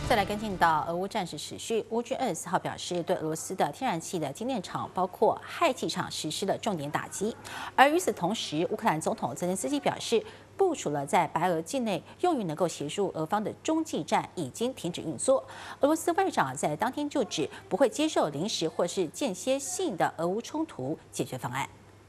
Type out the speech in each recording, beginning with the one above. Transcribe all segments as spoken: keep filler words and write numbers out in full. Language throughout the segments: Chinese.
再来跟进到俄乌战事持续，乌军二十四号表示，对俄罗斯的天然气的精炼厂，包括氦气厂实施了重点打击。而与此同时，乌克兰总统泽连斯基表示，部署了在白俄境内用于能够协助俄方的中继站已经停止运作。俄罗斯外长在当天就指，不会接受临时或是间歇性的俄乌冲突解决方案。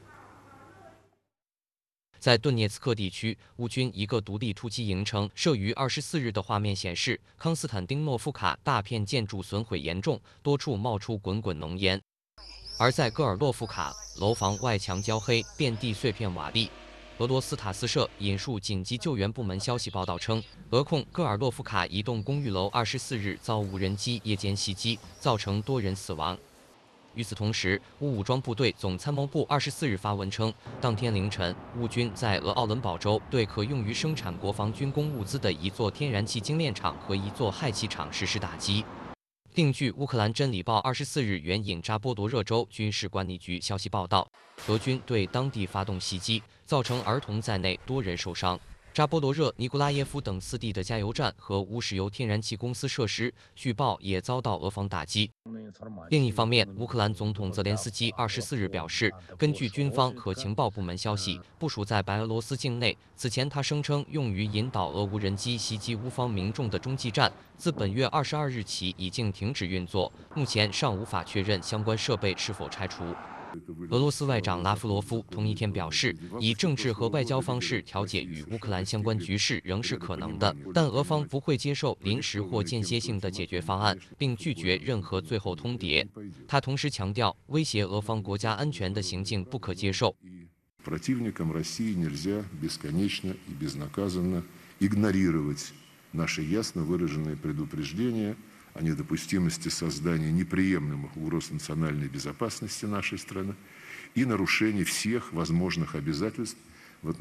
在顿涅茨克地区，乌军一个独立突击营称，摄于二十四日的画面显示，康斯坦丁诺夫卡大片建筑损毁严重，多处冒出滚滚浓烟。而在戈尔洛夫卡，楼房外墙焦黑，遍地碎片瓦砾。俄罗斯塔斯社引述紧急救援部门消息报道称，俄控戈尔洛夫卡一栋公寓楼二十四日遭无人机夜间袭击，造成多人死亡。 与此同时，乌武装部队总参谋部二十四日发文称，当天凌晨，乌军在俄奥伦堡州对可用于生产国防军工物资的一座天然气精炼厂和一座氦气厂实施打击。另据乌克兰真理报二十四日援引扎波罗热州军事管理局消息报道，俄军对当地发动袭击，造成儿童在内多人受伤。 扎波罗热、尼古拉耶夫等四地的加油站和乌石油天然气公司设施，据报也遭到俄方打击。另一方面，乌克兰总统泽连斯基二十四日表示，根据军方和情报部门消息，部署在白俄罗斯境内。此前，他声称用于引导俄无人机袭击乌方民众的中继站，自本月二十二日起已经停止运作，目前尚无法确认相关设备是否拆除。 俄罗斯外长拉夫罗夫同一天表示，以政治和外交方式调解与乌克兰相关局势仍是可能的，但俄方不会接受临时或间歇性的解决方案，并拒绝任何最后通牒。他同时强调，威胁俄方国家安全的行径不可接受。 Противникам России нельзя бесконечно и безнаказанно игнорировать наши ясно выраженные предупреждения о недопустимости создания неприемлемых угроз национальной безопасности нашей страны и нарушении всех возможных обязательств